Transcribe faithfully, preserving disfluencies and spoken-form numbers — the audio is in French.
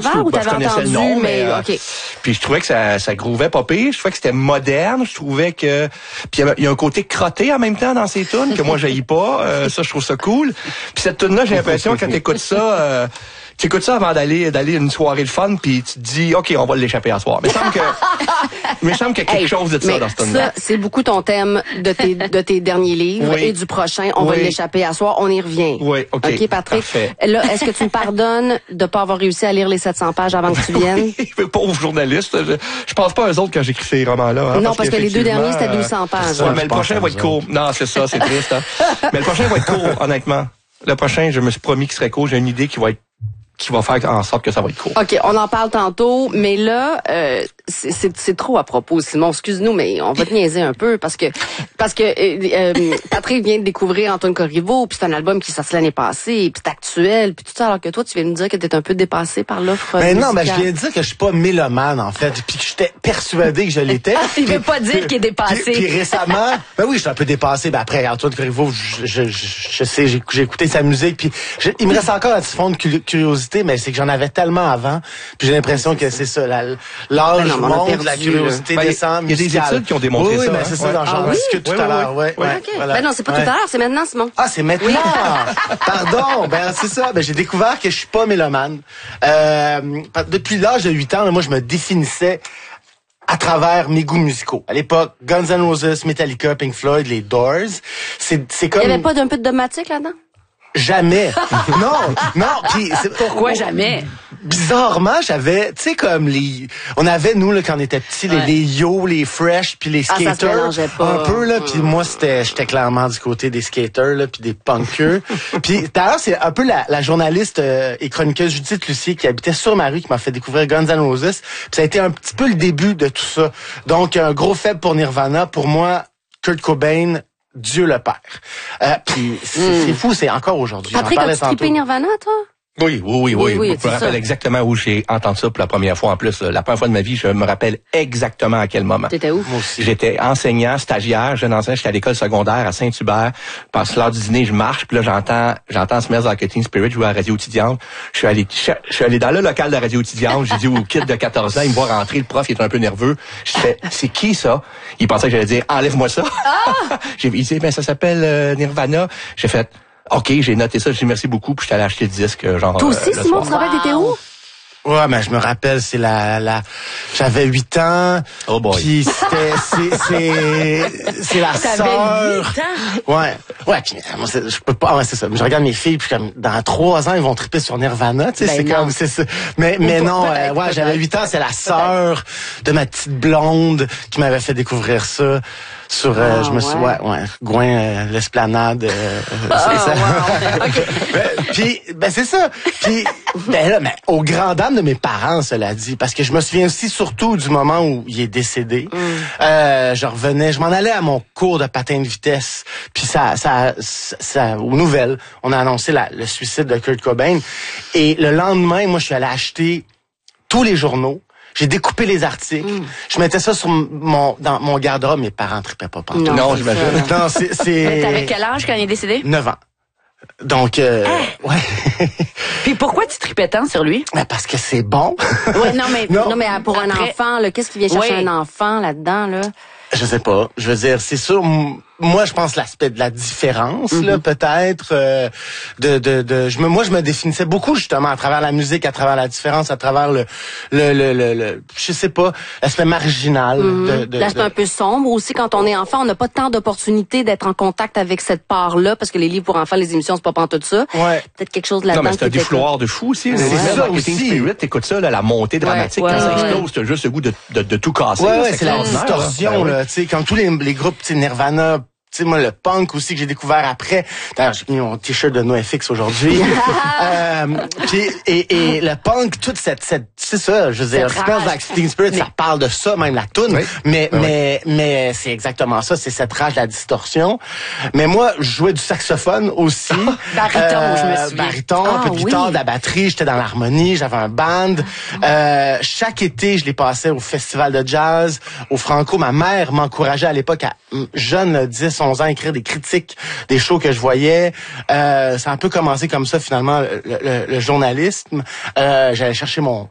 avant ou t'avais ben, entendu, nom, mais, mais euh, OK. Puis je trouvais que ça, ça grouvait pas pire. Je trouvais que c'était moderne. Je trouvais que... Puis il y a un côté crotté en même temps dans ces tunes que moi, j'haïs pas. Euh, ça, je trouve ça cool. Puis cette tune-là, j'ai l'impression, quand t'écoutes ça... Euh, tu écoutes ça avant d'aller d'aller une soirée de fun, puis tu te dis, OK, on va l'échapper à soir. Mais il semble que, mais il semble qu'il y a quelque hey, chose de ça dans ce tune-là. Ça, c'est beaucoup ton thème de tes, de tes derniers livres oui. et du prochain. On oui. va l'échapper à soir. On y revient. Oui, OK. OK, Patrick. Parfait. Là, est-ce que tu me pardonnes de pas avoir réussi à lire les sept cents pages avant que tu viennes? Oui, pauvre journaliste. Je, je pense pas à eux autres quand j'écris ces romans-là. Hein, non, parce, parce que les deux derniers, c'était douze cents pages. Ouais, mais le prochain va être court. Non, c'est ça, c'est triste. Hein. Mais le prochain va être court, honnêtement. Le prochain, je me suis promis qu'il serait court. J'ai une idée qui va être qui va faire en sorte que ça va être court. OK, on en parle tantôt, mais là, euh, c'est, c'est, c'est trop à propos, Simon. Excuse-nous, mais on va te niaiser un peu parce que parce que euh, euh, Patrick vient de découvrir Antoine Corriveau, puis c'est un album qui est sorti l'année passée, puis c'est actuel, puis tout ça, alors que toi, tu viens de me dire que t'es un peu dépassé par l'offre Mais musicale. non, mais je viens de dire que je suis pas mélomane, en fait, puis que j'étais persuadé que je l'étais. Il veut pas dire qu'il est dépassé. Puis, puis récemment, ben oui, je suis un peu dépassé. Ben après, Antoine Corriveau, je, je, je, je sais, j'ai, j'ai écouté sa musique, puis je, il me reste encore un petit fond de curiosité, mais c'est que j'en avais tellement avant, puis j'ai l'impression que c'est ça, la, l'âge ben non, monte, la curiosité ben, descend. Il y a des études qui ont démontré oui, ça. Oui, ben hein? c'est ça, ouais. j'en ah, oui? discute tout oui, à l'heure. Oui, ouais, oui. ouais, OK. voilà. Ben non, c'est pas ouais. tout à l'heure, c'est maintenant, Simon. Ah, c'est maintenant. Oui. Pardon. Ben c'est ça. Ben j'ai découvert que je suis pas mélomane. Euh, depuis l'âge de huit ans, moi je me définissais à travers mes goûts musicaux. À l'époque, Guns N' Roses, Metallica, Pink Floyd, les Doors. C'est c'est comme. Il y avait pas d'un peu de dogmatique là-dedans? Jamais. non, non. Puis pourquoi jamais? Bizarrement, j'avais, tu sais, comme les, on avait nous là quand on était petits, les, ouais. les yo, les fresh, puis les skaters, ah, ça se pas. un peu là. Puis mmh. moi, c'était, j'étais clairement du côté des skaters là, puis des punkers. Puis d'ailleurs, c'est un peu la, la journaliste euh, et chroniqueuse Judith Lucier qui habitait sur ma rue qui m'a fait découvrir Guns N' Roses. Puis ça a été un petit peu le début de tout ça. Donc un gros faible pour Nirvana. Pour moi, Kurt Cobain. Dieu le Père. Euh, puis c'est, mm. c'est fou, c'est encore aujourd'hui. Patrick, as-tu trippé Nirvana, toi? Oui, oui, oui, oui. oui, je me rappelle ça. exactement où j'ai entendu ça pour la première fois. En plus, la première fois de ma vie, je me rappelle exactement à quel moment. T'étais où? Moi aussi. J'étais enseignant, stagiaire, jeune enseignant, j'étais à l'école secondaire à Saint-Hubert. Passe l'heure du dîner, je marche, puis là, j'entends, j'entends Smells Like Teen Spirit jouer à la radio étudiante. Je suis allé, je, je suis allé dans le local de la radio étudiante, j'ai dit au kid de quatorze ans, il me voit rentrer, le prof, il est un peu nerveux. Je fais, c'est qui ça? Il pensait que j'allais dire, enlève-moi ça. Ah! j'ai, il dit, ben, ça s'appelle euh, Nirvana. J'ai fait, OK, j'ai noté ça, j'ai dit merci beaucoup, puis j'étais allé acheter le disque, genre. Toi aussi, euh, Simon, tu te rappelles, t'étais où? Ouais, mais je me rappelle, c'est la, la, j'avais huit ans. Oh boy. Puis c'était, c'est, c'est, c'est la sœur. Ouais. Ouais, puis, moi, c'est, je peux pas, ouais, c'est ça. Je regarde mes filles, puis comme, dans trois ans, ils vont triper sur Nirvana, tu sais, ben c'est non. comme, c'est ça. Mais, mais non, euh, ouais, j'avais huit ans, c'est la sœur de ma petite blonde qui m'avait fait découvrir ça. Sur, euh, ah, je me suis, ouais, ouais, ouais Gouin, euh, l'esplanade, euh, oh, c'est ça. Wow. Okay. ben, puis, ben c'est ça. Puis, ben là, mais au grand dam de mes parents, cela dit, parce que je me souviens aussi surtout du moment où il est décédé. Mm. Euh, je revenais, je m'en allais à mon cours de patin de vitesse, puis ça, ça, ça, ça aux nouvelles, on a annoncé la, le suicide de Kurt Cobain, et le lendemain, moi, je suis allé acheter tous les journaux. J'ai découpé les articles. Mm. Je mettais ça sur mon dans mon garde-robe. Mes parents tripaient pas partout. Non, non j'imagine. Non, c'est, c'est... Mais t'avais quel âge quand il est décédé? neuf ans. Donc, euh, ah. ouais. Puis pourquoi tu tripais tant sur lui? Ben parce que c'est bon. Ouais, non, mais, non. non, mais pour Après... un enfant, là, qu'est-ce qui vient chercher oui. un enfant là-dedans, là? Je sais pas. Je veux dire, c'est sûr. Moi, je pense l'aspect de la différence, mm-hmm. là, peut-être. Euh, de, de, de, je me, moi, je me définissais beaucoup justement à travers la musique, à travers la différence, à travers le, le, le, le, le je sais pas, l'aspect marginal. Mm-hmm. de, de, l'aspect de... un peu sombre aussi. Quand on est enfant, on n'a pas tant d'opportunités d'être en contact avec cette part-là, parce que les livres pour enfants, les émissions, c'est pas pantoute ça. Ouais. Peut-être quelque chose là-dedans. Non, mais c'est un défouloir de fou aussi. C'est ouais. ça aussi. Spirit, t'écoutes ça, là, la montée dramatique, ouais, quand ouais, ça explose, ouais. t'as juste le goût de, de, de tout casser. Ouais, là, ouais, c'est, c'est la distorsion, là, tu sais, comme tous les, les groupes, tu sais, Nirvana, tu sais, moi, le punk aussi que j'ai découvert après. D'ailleurs, j'ai mis mon t-shirt de NoFX aujourd'hui. euh, puis, et, et le punk, toute cette, cette, c'est ça, je veux dire, Smells Like Teen Spirit, mais... ça parle de ça, même la toune. Oui. Mais, oui. mais, mais c'est exactement ça, c'est cette rage de la distorsion. Mais moi, je jouais du saxophone aussi. Bariton, euh, je me souviens. Bariton, ah, un peu de oui. guitare, de la batterie, j'étais dans l'harmonie, j'avais un band. Euh, chaque été, je les passais au festival de jazz, au Franco. Ma mère m'encourageait à l'époque, à jeune, dix, onze ans, à écrire des critiques des shows que je voyais. Euh, ça a un peu commencé comme ça, finalement, le, le, le journalisme. Euh, j'allais chercher mon